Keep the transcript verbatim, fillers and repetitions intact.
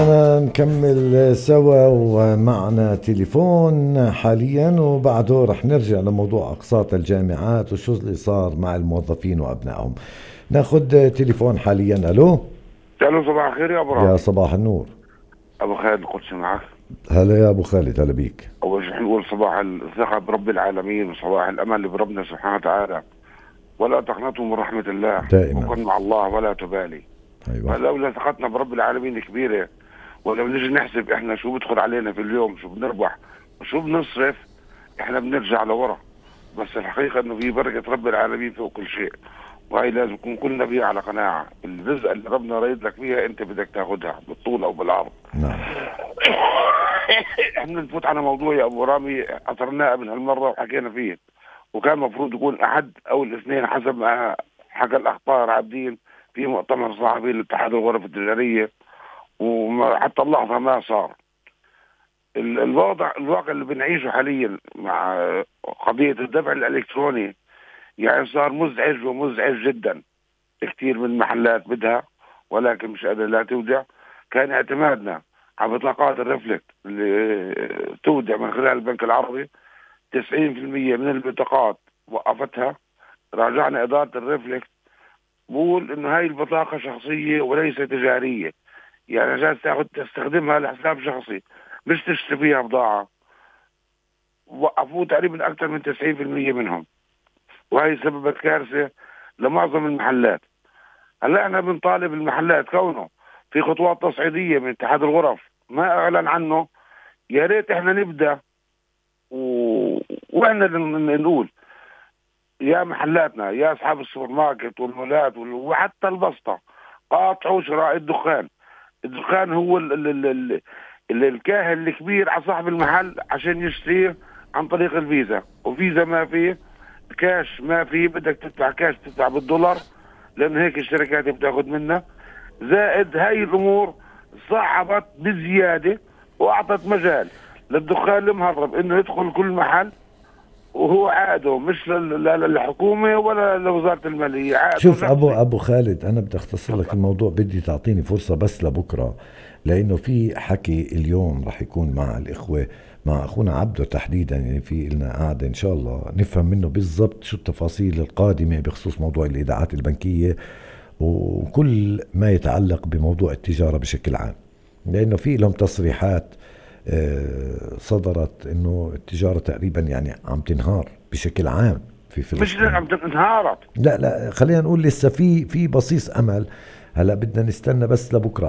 نكمل سوا ومعنا تليفون حاليا، وبعده رح نرجع لموضوع أقساط الجامعات وشو اللي صار مع الموظفين وأبنائهم. ناخد تليفون حاليا. ألو. الو، صباح الخير يا ابو يا رامي. صباح النور. ابو خالد القدسي معك. هلا يا أبو خالد، هلا بيك. اول شيء نقول صباح الثقة برب العالمين وصباح الامل بربنا سبحانه وتعالى، ولا تقنطوا من رحمة الله دائما. وكن مع الله ولا تبالي. أيوة. فلولا ثقتنا برب العالمين كبيرة، ولو نيجي نحسب احنا شو بدخل علينا في اليوم، شو بنربح وشو بنصرف، احنا بنرجع لورا. بس الحقيقة انه في بركة رب العالمين فوق كل شيء، وهي لازم يكون كلنا بيها على قناعة. الرزق اللي ربنا رايد لك فيها انت بدك تاخدها بالطول او بالعرض. نعم. احنا نفوت على موضوع يا ابو رامي اثرناه قبل هالمره وحكينا فيه، وكان المفروض يكون احد او الاثنين حسب ما حكى الاخ طاهر عابدين في مؤتمر صحفي لاتحاد الغرف التجاريه، وحتى اللحظه ما صار. ال- الوضع الواقع اللي بنعيشه حاليا مع قضيه الدفع الالكتروني يعني صار مزعج ومزعج جدا. كثير من المحلات بدها ولكن مش قادره لا تودع. كان اعتمادنا على بطاقات الرفلكت اللي تودع من خلال البنك العربي، تسعين بالمئة من البطاقات وقفتها. راجعنا إدارة الرفلكت بقول إنه هاي البطاقة شخصية وليس تجارية، يعني جالس تاخذ تستخدمها لحساب شخصي مش تشتري فيها بضاعة. وقفوا تقريبا أكثر من تسعين بالمئة منهم، وهي سببت كارثة لمعظم المحلات. هلا احنا بنطالب المحلات كونه في خطوات تصعيديه من اتحاد الغرف ما اعلن عنه. يا ريت احنا نبدا و... واحنا ن- نقول يا محلاتنا يا اصحاب السوبر ماركت والمولات وال- وحتى البسطه، قاطعوا شراء الدخان. الدخان هو ال... ال... ال... ال... ال- الكاهل الكبير على صاحب المحل عشان يشتريه عن طريق الفيزا، وفيزا ما فيه، كاش ما فيه، بدك تدفع كاش تدفع بالدولار، لان هيك الشركات بتاخذ منا. زائد هاي الامور صعبت بزياده واعطت مجال للدخان المهرب انه يدخل كل محل، وهو عاده مش لل- لا للحكومه ولا لوزاره الماليه، عاده شوف ابو شخصي. ابو خالد، انا بدي اختصر لك تفضل. الموضوع، بدي تعطيني فرصة بس لبكرة، لانه في حكي اليوم رح يكون مع الاخوة، مع اخونا عبده تحديدا. يعني في لنا قاعدة ان شاء الله نفهم منه بالضبط شو التفاصيل القادمة بخصوص موضوع الايداعات البنكية وكل ما يتعلق بموضوع التجارة بشكل عام، لانه في لهم تصريحات آه، صدرت انه التجارة تقريبا يعني عم تنهار بشكل عام في مش فلسطين. عم انهارت. لا لا، خلينا نقول لسه في في بصيص امل. هلا بدنا نستنى بس لبكره